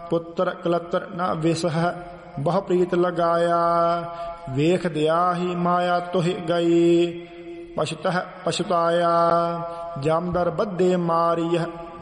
ਪੁੱਤਰ ਕਲਤਰ ਨ ਵਿਸਹ ਬਹੁ ਪ੍ਰੀਤ ਲਗਾਇਆ। ਵੇਖ ਦਿਆ ਹੀ ਮਾਇਆ ਤੁਹ ਗਈ ਪਛਤਹ ਪਛਤਾਇਆ। ਜਮਦਰ ਬੱਧੇ ਮਾਰੀਹ